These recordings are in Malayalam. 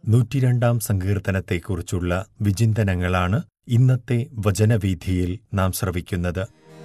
102 സങ്കീർത്തനത്തെക്കുറിച്ചുള്ള വിചിന്തനങ്ങളാണ് ഇന്നത്തെ വചനവീഥിയിൽ നാം ശ്രവിക്കുന്നത്.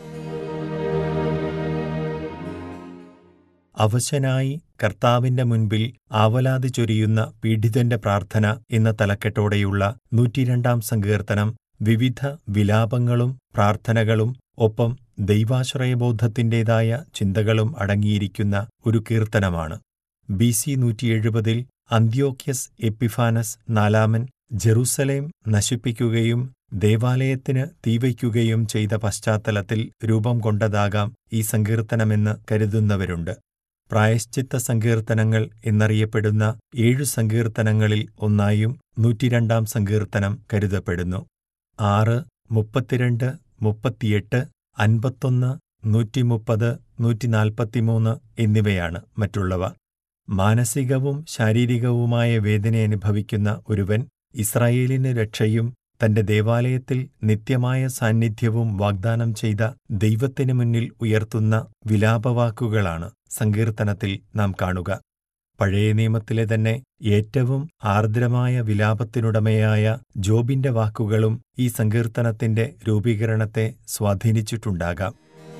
അവശനായി കർത്താവിന്റെ മുൻപിൽ ആവലാതി ചൊരിയുന്ന പീഡിതന്റെ പ്രാർത്ഥന എന്ന തലക്കെട്ടോടെയുള്ള 102 സങ്കീർത്തനം വിവിധ വിലാപങ്ങളും പ്രാർത്ഥനകളും ഒപ്പം ദൈവാശ്രയബോധത്തിന്റേതായ ചിന്തകളും അടങ്ങിയിരിക്കുന്ന ഒരു കീർത്തനമാണ്. BC 170 അന്ത്യോക്യസ് എപ്പിഫാനസ് നാലാമൻ ജെറുസലേം നശിപ്പിക്കുകയും ദേവാലയത്തിന് തീവയ്ക്കുകയും ചെയ്ത പശ്ചാത്തലത്തിൽ രൂപം കൊണ്ടതാകാം ഈ സങ്കീർത്തനമെന്ന് കരുതുന്നവരുണ്ട്. പ്രായശ്ചിത്ത സങ്കീർത്തനങ്ങൾ എന്നറിയപ്പെടുന്ന 7 സങ്കീർത്തനങ്ങളിൽ ഒന്നായും 102 സങ്കീർത്തനം കരുതപ്പെടുന്നു. 6, 32, 38, 51, 130, 143 എന്നിവയാണ് മറ്റുള്ളവ. മാനസികവും ശാരീരികവുമായ വേദന അനുഭവിക്കുന്ന ഒരുവൻ ഇസ്രായേലിന് രക്ഷയും തന്റെ ദേവാലയത്തിൽ നിത്യമായ സാന്നിധ്യവും വാഗ്ദാനം ചെയ്ത ദൈവത്തിനു മുന്നിൽ ഉയർത്തുന്ന വിലാപവാക്കുകളാണ് സങ്കീർത്തനത്തിൽ നാം കാണുക. പഴയ നിയമത്തിലെ തന്നെ ഏറ്റവും ആർദ്രമായ വിലാപത്തിനുടമയായ ജോബിന്റെ വാക്കുകളും ഈ സങ്കീർത്തനത്തിന്റെ രൂപീകരണത്തെ സ്വാധീനിച്ചിട്ടുണ്ടാകാം.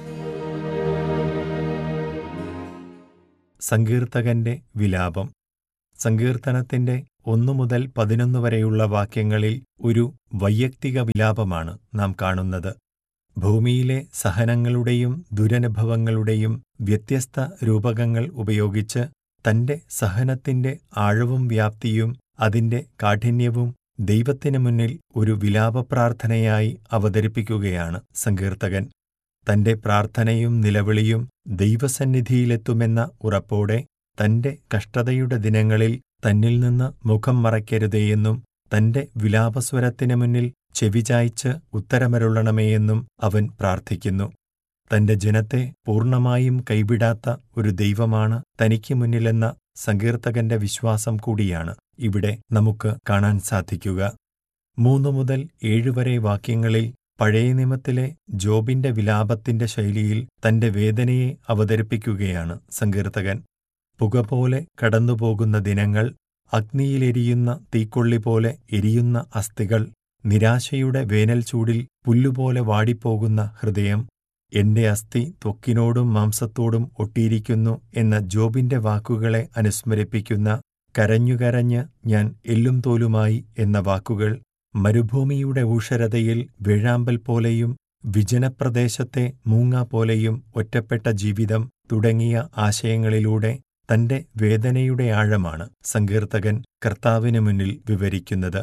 സങ്കീർത്തകന്റെ വിലാപം. സങ്കീർത്തനത്തിന്റെ 1 മുതൽ 11 വരെയുള്ള വാക്യങ്ങളിൽ ഒരു വൈയക്തിക വിലാപമാണ് നാം കാണുന്നത്. ഭൂമിയിലെ സഹനങ്ങളുടെയും ദുരനുഭവങ്ങളുടെയും വ്യത്യസ്ത രൂപകങ്ങൾ ഉപയോഗിച്ച് തന്റെ സഹനത്തിന്റെ ആഴവും വ്യാപ്തിയും അതിന്റെ കാഠിന്യവും ദൈവത്തിനു മുന്നിൽ ഒരു വിലാപപ്രാർത്ഥനയായി അവതരിപ്പിക്കുകയാണ് സങ്കീർത്തകൻ. തന്റെ പ്രാർത്ഥനയും നിലവിളിയും ദൈവസന്നിധിയിലെത്തുമെന്ന ഉറപ്പോടെ തന്റെ കഷ്ടതയുടെ ദിനങ്ങളിൽ തന്നിൽ നിന്ന് മുഖം മറയ്ക്കരുതേയെന്നും തന്റെ വിലാപസ്വരത്തിനു മുന്നിൽ ചെവിചായ്ച്ച് ഉത്തരമരുളണമേയെന്നും അവൻ പ്രാർത്ഥിക്കുന്നു. തന്റെ ജനത്തെ പൂർണ്ണമായും കൈവിടാത്ത ഒരു ദൈവമാണ് തനിക്ക് മുന്നിലെന്ന സങ്കീർത്തകന്റെ വിശ്വാസം കൂടിയാണ് ഇവിടെ നമുക്ക് കാണാൻ സാധിക്കുക. 3 മുതൽ 7 വരെ വാക്യങ്ങളിൽ പഴയ നിയമത്തിലെ ജോബിന്റെ വിലാപത്തിന്റെ ശൈലിയിൽ തന്റെ വേദനയെ അവതരിപ്പിക്കുകയാണ് സങ്കീർത്തകൻ. പുകപോലെ കടന്നുപോകുന്ന ദിനങ്ങൾ, അഗ്നിയിലെരിയുന്ന തീക്കൊള്ളി പോലെ എരിയുന്ന അസ്ഥികൾ, നിരാശയുടെ വേനൽ ചൂടിൽ പുല്ലുപോലെ വാടിപ്പോകുന്ന ഹൃദയം, എന്റെ അസ്ഥി ത്വക്കിനോടും മാംസത്തോടും ഒട്ടിയിരിക്കുന്നു എന്ന ജോബിന്റെ വാക്കുകളെ അനുസ്മരിപ്പിക്കുന്ന കരഞ്ഞുകരഞ്ഞ് ഞാൻ എല്ലും തോലുമായി എന്ന വാക്കുകൾ, മരുഭൂമിയുടെ ഊഷരതയിൽ വേഴാമ്പൽ പോലെയും വിജനപ്രദേശത്തെ മൂങ്ങ പോലെയും ഒറ്റപ്പെട്ട ജീവിതം തുടങ്ങിയ ആശയങ്ങളിലൂടെ തന്റെ വേദനയുടെ ആഴമാണ് സങ്കീർത്തകൻ കർത്താവിനു മുന്നിൽ വിവരിക്കുന്നത്.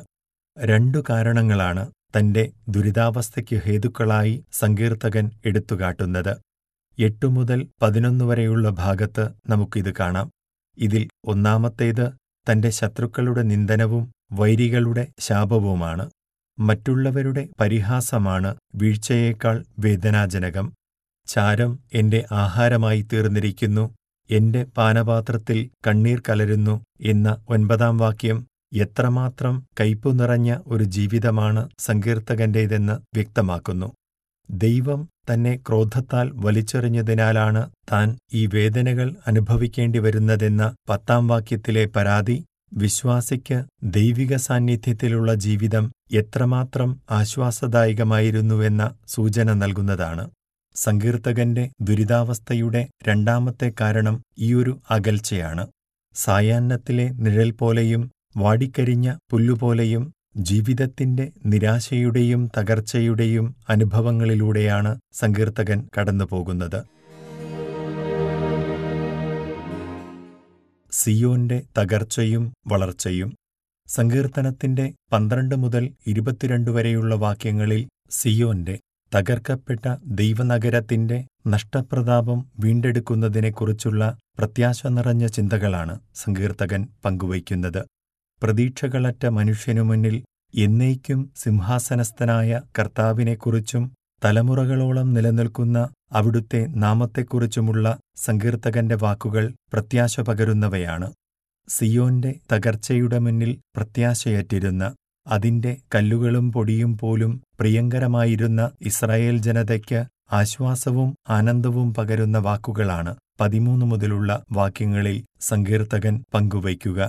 2 കാരണങ്ങളാണ് തന്റെ ദുരിതാവസ്ഥയ്ക്ക് ഹേതുക്കളായി സങ്കീർത്തകൻ എടുത്തുകാട്ടുന്നത്. 8 മുതൽ 11 വരെയുള്ള ഭാഗത്ത് നമുക്കിത് കാണാം. ഇതിൽ ഒന്നാമത്തേത് തന്റെ ശത്രുക്കളുടെ നിന്ദനവും വൈരികളുടെ ശാപവുമാണ്. മറ്റുള്ളവരുടെ പരിഹാസമാണ് വീഴ്ചയേക്കാൾ വേദനാജനകം. ചാരം എന്റെ ആഹാരമായി തീർന്നിരിക്കുന്നു, എന്റെ പാനപാത്രത്തിൽ കണ്ണീർ കലരുന്നു എന്ന 9-ാം വാക്യം എത്രമാത്രം കയ്പു നിറഞ്ഞ ഒരു ജീവിതമാണ് സങ്കീർത്തകന്റേതെന്ന് വ്യക്തമാക്കുന്നു. ദൈവം തന്നെ ക്രോധത്താൽ വലിച്ചെറിഞ്ഞതിനാലാണ് താൻ ഈ വേദനകൾ അനുഭവിക്കേണ്ടി വരുന്നതെന്ന 10-ാം വാക്യത്തിലെ പരാതി വിശ്വാസിക്ക് ദൈവിക സാന്നിധ്യത്തിലുള്ള ജീവിതം എത്രമാത്രം ആശ്വാസദായകമായിരുന്നുവെന്ന സൂചന നൽകുന്നതാണ്. സങ്കീർത്തകന്റെ ദുരിതാവസ്ഥയുടെ 2-ാമത്തെ കാരണം ഈയൊരു അകൽച്ചയാണ്. സായാഹ്നത്തിലെ നിഴൽ പോലെയും വാടിക്കരിഞ്ഞ പുല്ലുപോലെയും ജീവിതത്തിന്റെ നിരാശയുടെയും തകർച്ചയുടെയും അനുഭവങ്ങളിലൂടെയാണ് സങ്കീർത്തകൻ കടന്നുപോകുന്നത്. സിയോന്റെ തകർച്ചയും വളർച്ചയും. സങ്കീർത്തനത്തിന്റെ 12 മുതൽ 22 വരെയുള്ള വാക്യങ്ങളിൽ സിയോന്റെ, തകർക്കപ്പെട്ട ദൈവനഗരത്തിന്റെ നഷ്ടപ്രതാപം വീണ്ടെടുക്കുന്നതിനെക്കുറിച്ചുള്ള പ്രത്യാശ നിറഞ്ഞ ചിന്തകളാണ് സങ്കീർത്തകൻ പങ്കുവയ്ക്കുന്നത്. പ്രതീക്ഷകളറ്റ മനുഷ്യനു മുന്നിൽ എന്നേക്കും സിംഹാസനസ്ഥനായ കർത്താവിനെക്കുറിച്ചും തലമുറകളോളം നിലനിൽക്കുന്ന അവിടുത്തെ നാമത്തെക്കുറിച്ചുമുള്ള സങ്കീർത്തകന്റെ വാക്കുകൾ പ്രത്യാശ പകരുന്നവയാണ്. സിയോന്റെ തകർച്ചയുടെ മുന്നിൽ പ്രത്യാശയറ്റിരുന്ന, അതിന്റെ കല്ലുകളും പൊടിയും പോലും പ്രിയങ്കരമായിരുന്ന ഇസ്രായേൽ ജനതയ്ക്ക് ആശ്വാസവും ആനന്ദവും പകരുന്ന വാക്കുകളാണ് 13 മുതലുള്ള വാക്യങ്ങളിൽ സങ്കീർത്തകൻ പങ്കുവയ്ക്കുക.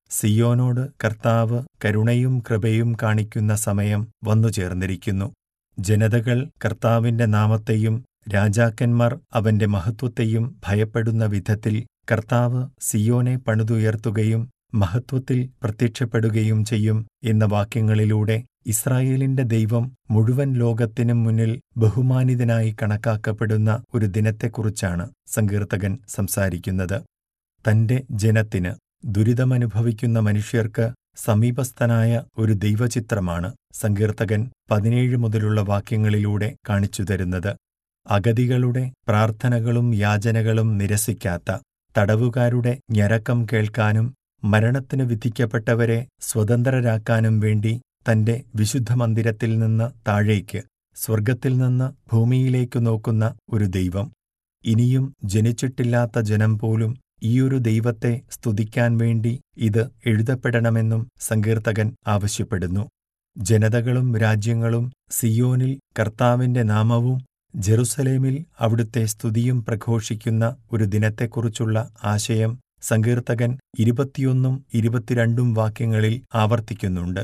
സിയോനോട് കർത്താവ് കരുണയും കൃപയും കാണിക്കുന്ന സമയം വന്നുചേർന്നിരിക്കുന്നു. ജനതകൾ കർത്താവിന്റെ നാമത്തെയും രാജാക്കന്മാർ അവന്റെ മഹത്വത്തെയും ഭയപ്പെടുന്ന വിധത്തിൽ കർത്താവ് സിയോനെ പണിതുയർത്തുകയും മഹത്വത്തിൽ പ്രത്യക്ഷപ്പെടുകയും ചെയ്യും എന്ന വാക്യങ്ങളിലൂടെ ഇസ്രായേലിന്റെ ദൈവം മുഴുവൻ ലോകത്തിനും മുന്നിൽ ബഹുമാനിതനായി കണക്കാക്കപ്പെടുന്ന ഒരു ദിനത്തെക്കുറിച്ചാണ് സങ്കീർത്തകൻ സംസാരിക്കുന്നത്. തന്റെ ജനത്തിന്, ദുരിതമനുഭവിക്കുന്ന മനുഷ്യർക്ക് സമീപസ്ഥനായ ഒരു ദൈവചിത്രമാണ് സങ്കീർത്തകൻ 17 മുതലുള്ള വാക്യങ്ങളിലൂടെ കാണിച്ചുതരുന്നത്. അഗതികളുടെ പ്രാർത്ഥനകളും യാചനകളും നിരസിക്കാത്ത, തടവുകാരുടെ ഞരക്കം കേൾക്കാനും മരണത്തിന് വിധിക്കപ്പെട്ടവരെ സ്വതന്ത്രരാക്കാനും വേണ്ടി തന്റെ വിശുദ്ധമന്ദിരത്തിൽ നിന്ന് താഴേക്ക്, സ്വർഗത്തിൽ നിന്ന് ഭൂമിയിലേക്കു നോക്കുന്ന ഒരു ദൈവം. ഇനിയും ജനിച്ചിട്ടില്ലാത്ത ജനം പോലും ഈയൊരു ദൈവത്തെ സ്തുതിക്കാൻ വേണ്ടി ഇത് എഴുതപ്പെടണമെന്നും സങ്കീർത്തകൻ ആവശ്യപ്പെടുന്നു. ജനതകളും രാജ്യങ്ങളും സിയോനിൽ കർത്താവിന്റെ നാമവും ജെറുസലേമിൽ അവിടുത്തെ സ്തുതിയും പ്രഘോഷിക്കുന്ന ഒരു ദിനത്തെക്കുറിച്ചുള്ള ആശയം സങ്കീർത്തകൻ 21 22 വാക്യങ്ങളിൽ ആവർത്തിക്കുന്നുണ്ട്.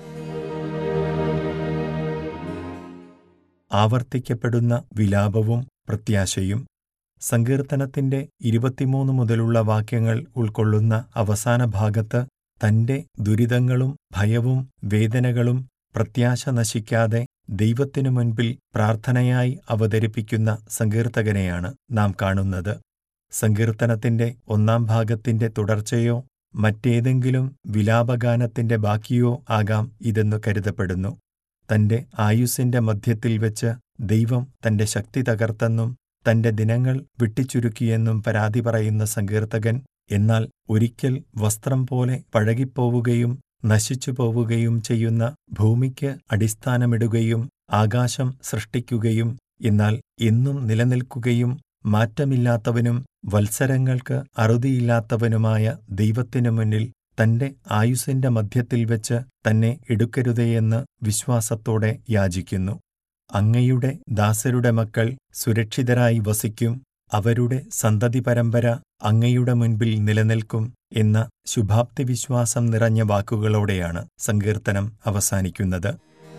ആവർത്തിക്കപ്പെടുന്ന വിലാപവും പ്രത്യാശയും. സങ്കീർത്തനത്തിന്റെ 23 മുതലുള്ള വാക്യങ്ങൾ ഉൾക്കൊള്ളുന്ന അവസാന ഭാഗത്ത് തന്റെ ദുരിതങ്ങളും ഭയവും വേദനകളും പ്രത്യാശ നശിക്കാതെ ദൈവത്തിനു മുൻപിൽ പ്രാർത്ഥനയായി അവതരിപ്പിക്കുന്ന സങ്കീർത്തകനെയാണ് നാം കാണുന്നത്. സങ്കീർത്തനത്തിന്റെ 1 ഭാഗത്തിന്റെ തുടർച്ചയോ മറ്റേതെങ്കിലും വിലാപഗാനത്തിന്റെ ബാക്കിയോ ആകാം ഇതെന്നു കരുതപ്പെടുന്നു. തന്റെ ആയുസ്സിന്റെ മധ്യത്തിൽ വെച്ച് ദൈവം തന്റെ ശക്തി തകർത്തെന്നും തന്റെ ദിനങ്ങൾ വെട്ടിച്ചുരുക്കിയെന്നും പരാതി പറയുന്ന സങ്കീർത്തകൻ, എന്നാൽ ഒരിക്കൽ വസ്ത്രം പോലെ പഴകിപ്പോവുകയും നശിച്ചുപോവുകയും ചെയ്യുന്ന ഭൂമിക്ക് അടിസ്ഥാനമിടുകയും ആകാശം സൃഷ്ടിക്കുകയും എന്നാൽ എന്നും നിലനിൽക്കുകയും മാറ്റമില്ലാത്തവനും വത്സരങ്ങൾക്ക് അറുതിയില്ലാത്തവനുമായ ദൈവത്തിനു മുന്നിൽ തന്റെ ആയുസ്സിന്റെ മധ്യത്തിൽ വെച്ച് തന്നെ എടുക്കരുതേയെന്ന് വിശ്വാസത്തോടെ യാചിക്കുന്നു. അങ്ങയുടെ ദാസരുടെ മക്കൾ സുരക്ഷിതരായി വസിക്കും, അവരുടെ സന്തതി പരമ്പര അങ്ങയുടെ മുൻപിൽ നിലനിൽക്കും എന്ന ശുഭാപ്തി വിശ്വാസം നിറഞ്ഞ വാക്കുകളോടെയാണ് സങ്കീർത്തനം അവസാനിക്കുന്നത്.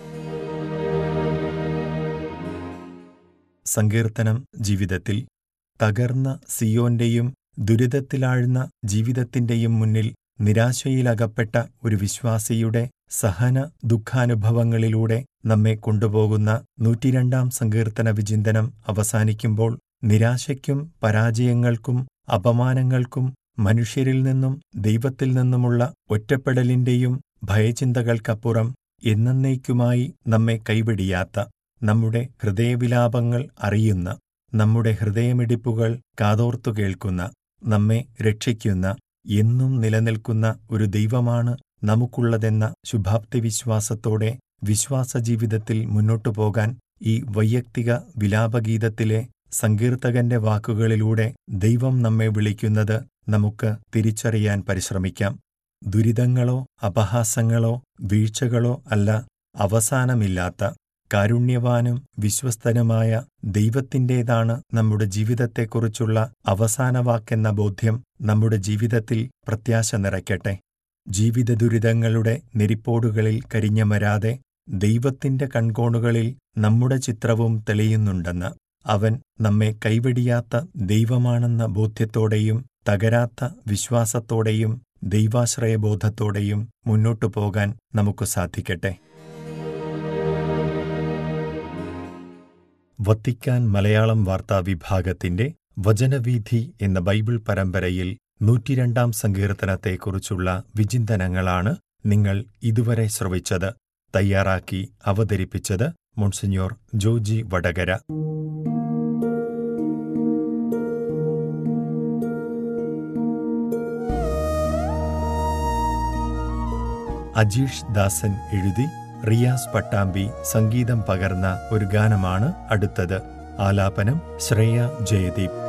സങ്കീർത്തനം ജീവിതത്തിൽ തകർന്ന സിയോന്റെയും ദുരിതത്തിലാഴ്ന്ന ജീവിതത്തിന്റെയും മുന്നിൽ നിരാശയിലകപ്പെട്ട ഒരു വിശ്വാസിയുടെ സഹന ദുഃഖാനുഭവങ്ങളിലൂടെ നമ്മെ കൊണ്ടുപോകുന്ന 102 സങ്കീർത്തന വിചിന്തനം അവസാനിക്കുമ്പോൾ നിരാശയ്ക്കും പരാജയങ്ങൾക്കും അപമാനങ്ങൾക്കും മനുഷ്യരിൽ നിന്നും ദൈവത്തിൽ നിന്നുമുള്ള ഒറ്റപ്പെടലിന്റെയും ഭയചിന്തകൾക്കപ്പുറം എന്നേക്കുമായി നമ്മെ കൈവെടിയാത്ത, നമ്മുടെ ഹൃദയവിലാപങ്ങൾ അറിയുന്ന, നമ്മുടെ ഹൃദയമിടിപ്പുകൾ കാതോർത്തു കേൾക്കുന്ന, നമ്മെ രക്ഷിക്കുന്ന, എന്നും നിലനിൽക്കുന്ന ഒരു ദൈവമാണ് നമുക്കുള്ളതെന്ന ശുഭാപ്തി വിശ്വാസത്തോടെ വിശ്വാസജീവിതത്തിൽ മുന്നോട്ടു പോകാൻ ഈ വൈയക്തിക വിലാപഗീതത്തിലെ സങ്കീർത്തകന്റെ വാക്കുകളിലൂടെ ദൈവം നമ്മെ വിളിക്കുന്നത് നമുക്ക് തിരിച്ചറിയാൻ പരിശ്രമിക്കാം. ദുരിതങ്ങളോ അപഹാസങ്ങളോ വീഴ്ചകളോ അല്ല, അവസാനമില്ലാത്ത കാരുണ്യവാനും വിശ്വസ്തനുമായ ദൈവത്തിൻ്റേതാണ് നമ്മുടെ ജീവിതത്തെക്കുറിച്ചുള്ള അവസാനവാക്കെന്ന ബോധ്യം നമ്മുടെ ജീവിതത്തിൽ പ്രത്യാശ നിറയ്ക്കട്ടെ. ജീവിത ദുരിതങ്ങളുടെ നെരിപ്പോടുകളിൽ കരിഞ്ഞമരാതെ ദൈവത്തിന്റെ കൺകോണുകളിൽ നമ്മുടെ ചിത്രവും തെളിയുന്നുണ്ടെന്ന്, അവൻ നമ്മെ കൈവെടിയാത്ത ദൈവമാണെന്ന ബോധ്യത്തോടെയും തകരാത്ത വിശ്വാസത്തോടെയും ദൈവാശ്രയബോധത്തോടെയും മുന്നോട്ടു പോകാൻ നമുക്ക് സാധിക്കട്ടെ. വത്തിക്കാൻ മലയാളം വാർത്താ വിഭാഗത്തിന്റെ വചനവീഥി എന്ന ബൈബിൾ പരമ്പരയിൽ 102 സങ്കീർത്തനത്തെക്കുറിച്ചുള്ള വിചിന്തനങ്ങളാണ് നിങ്ങൾ ഇതുവരെ ശ്രവിച്ചത്. തയ്യാറാക്കി അവതരിപ്പിച്ചത് മോൺസിഞ്ഞോർ ജോജി വടകര. അജീഷ് ദാസൻ എഴുതി റിയാസ് പട്ടാമ്പി സംഗീതം പകർന്ന ഒരു ഗാനമാണ് അടുത്തത്. ആലാപനം ശ്രേയ ജയദീപ്.